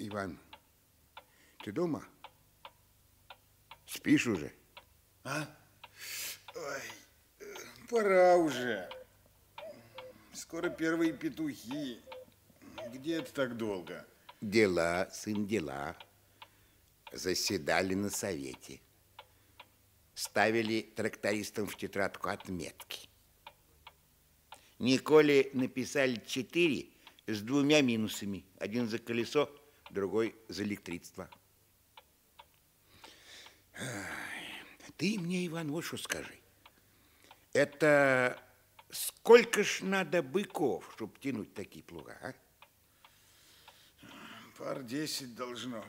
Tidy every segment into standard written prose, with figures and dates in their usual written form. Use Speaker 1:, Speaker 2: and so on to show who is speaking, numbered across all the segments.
Speaker 1: Иван, ты дома? Спишь уже?
Speaker 2: А? Ой, пора уже. Скоро первые петухи. Где это так долго?
Speaker 1: Дела, сын, дела. Заседали на совете. Ставили трактористам в тетрадку отметки. Николе написали 4 с 2 минусами. Один за колесо, другой за электричество. Ты мне, Иван, вот что скажи. Это сколько ж надо быков, чтобы тянуть такие плуга, а?
Speaker 2: Пар 10 должно.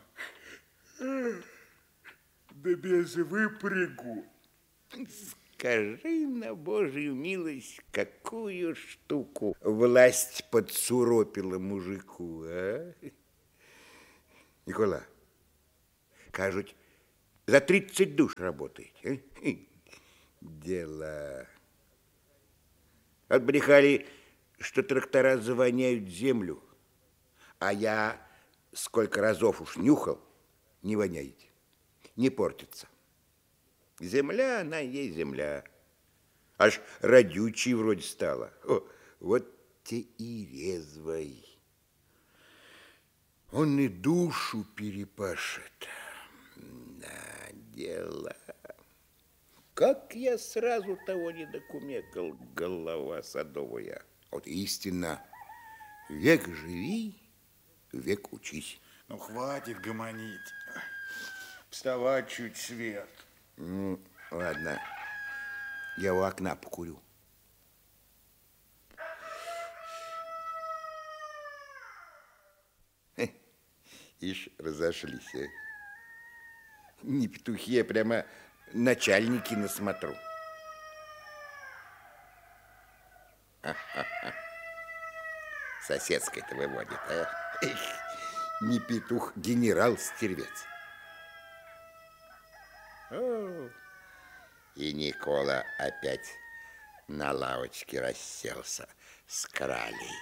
Speaker 2: Да без выпрягу.
Speaker 1: Скажи на Божью милость, какую штуку власть подсуропила мужику, а? Никола, кажуть, за 30 душ работаете. А? Дело. Отбрехали, что трактора завоняют землю, а я сколько разов уж нюхал, не воняете, не портится. Земля, она есть земля. Аж родючей вроде стала. О, вот те и резвой. Он и душу перепашет. Да, дело. Как я сразу того не докумекал, голова садовая. Вот истинно, век живи, век учись.
Speaker 2: Ну, хватит гомонить. Вставать чуть свет.
Speaker 1: Ну, ладно, я у окна покурю. Ишь, разошлись. А? Не петухи, а прямо начальники на смотру. Соседской-то выводит, а? Эх, не петух, генерал-стервец. О, и Никола опять на лавочке расселся с кралей.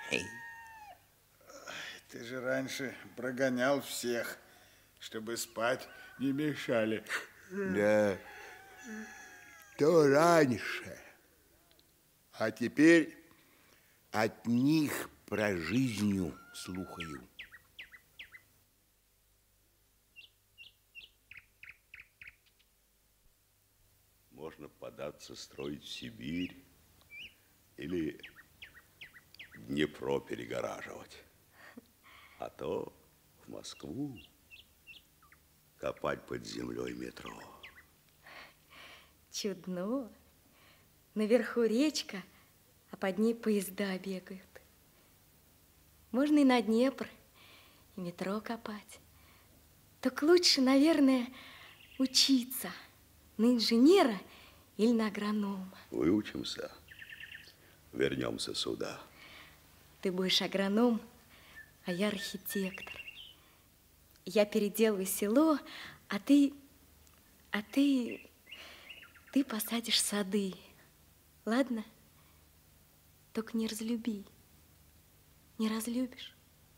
Speaker 2: Ты же раньше прогонял всех, чтобы спать не мешали.
Speaker 1: Да, то раньше. А теперь от них про жизнью слухаю.
Speaker 3: Можно податься строить в Сибирь или Днепро перегораживать. А то в Москву копать под землей метро.
Speaker 4: Чудно. Наверху речка, а под ней поезда бегают. Можно и на Днепр, и метро копать. Так лучше, наверное, учиться на инженера или на агронома.
Speaker 3: Выучимся, вернемся сюда.
Speaker 4: Ты будешь агроном, а я архитектор. Я переделаю село, а ты посадишь сады. Ладно? Только не разлюби. Не разлюбишь.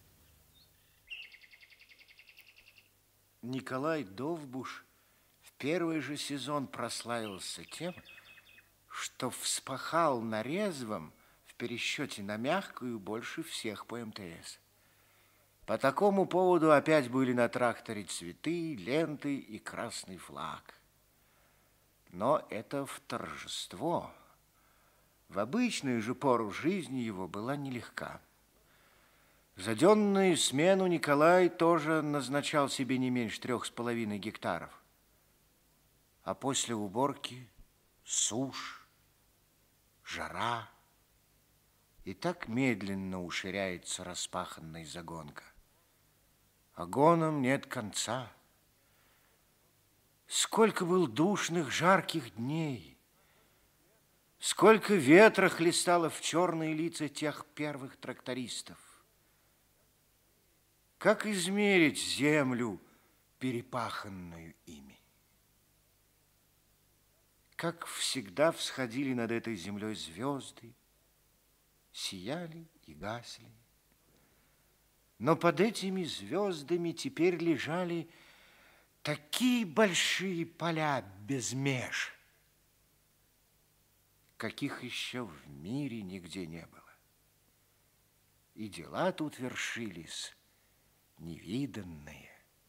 Speaker 5: Николай Довбуш в первый же сезон прославился тем, что вспахал на резвом в пересчете на мягкую больше всех по МТС. По такому поводу опять были на тракторе цветы, ленты и красный флаг. Но это в торжество. В обычную же пору жизни его была нелегка. За денную смену Николай тоже назначал себе не меньше 3,5 гектаров. А после уборки сушь, жара. И так медленно уширяется распаханная загонка. А гонам нет конца. Сколько было душных, жарких дней, сколько ветра хлестало в черные лица тех первых трактористов. Как измерить землю, перепаханную ими? Как всегда всходили над этой землей звезды, сияли и гасли. Но под этими звездами теперь лежали такие большие поля без меж, каких еще в мире нигде не было. И дела тут вершились невиданные.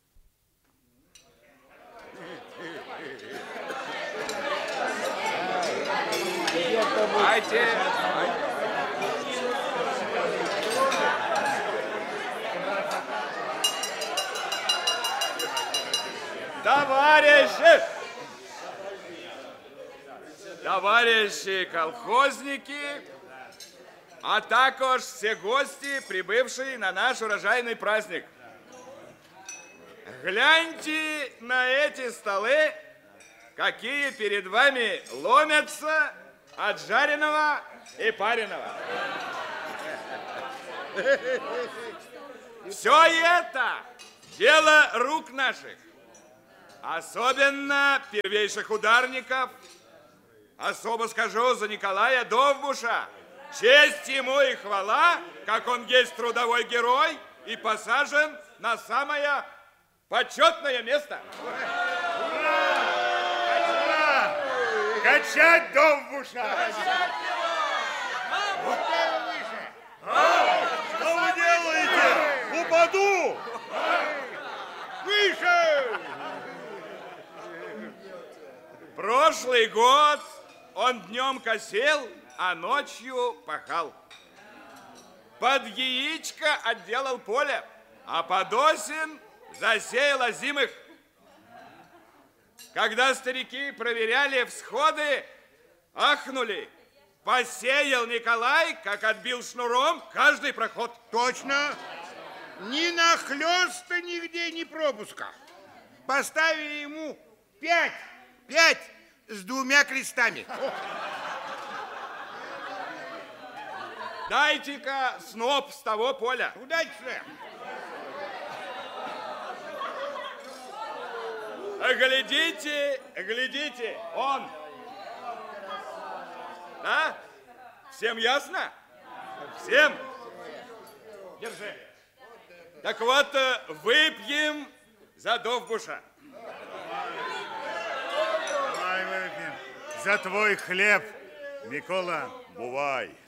Speaker 6: Товарищи колхозники, а також все гости, прибывшие на наш урожайный праздник. Гляньте на эти столы, какие перед вами ломятся от жареного и пареного. Все это дело рук наших, особенно первейших ударников. Особо скажу за Николая Довбуша. Честь ему и хвала, как он есть трудовой герой и посажен на самое почетное место.
Speaker 2: Ура! Качать Довбуша!
Speaker 6: Что вы делаете? Упаду! Выше! Прошлый год он днем косил, а ночью пахал. Под яичко отделал поле, а под осень засеял озимых. Когда старики проверяли всходы, ахнули. Посеял Николай, как отбил шнуром, каждый проход.
Speaker 1: Точно. Ни нахлёста нигде, ни пропуска. Поставили ему 5 с 2 крестами.
Speaker 6: Дайте-ка сноп с того поля.
Speaker 1: Удачно.
Speaker 6: Глядите, глядите, он. Да? Всем ясно? Всем? Держи. Так вот, выпьем за Довбуша.
Speaker 2: Давай выпьем за твой хлеб, Микола.
Speaker 3: Бувай.